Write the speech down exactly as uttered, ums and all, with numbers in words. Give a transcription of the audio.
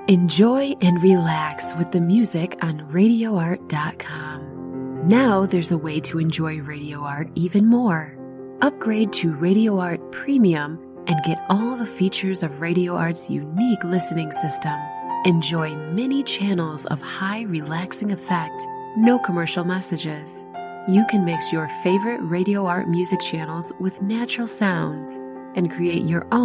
Enjoy and relax with the music on radio art dot com. Now there's a way to enjoy Radio Art even more. Upgrade to Radio Art Premium and get all the features of Radio Art's unique listening system. Enjoy many channels of high relaxing effect, no commercial messages. You can mix your favorite Radio Art music channels with natural sounds and create your own